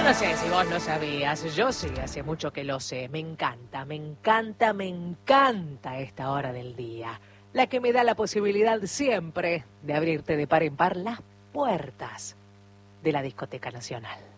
no sé si vos lo sabías, yo sí, hace mucho que lo sé. Me encanta, me encanta, me encanta esta hora del día. La que me da la posibilidad siempre de abrirte de par en par las puertas de la Discoteca Nacional.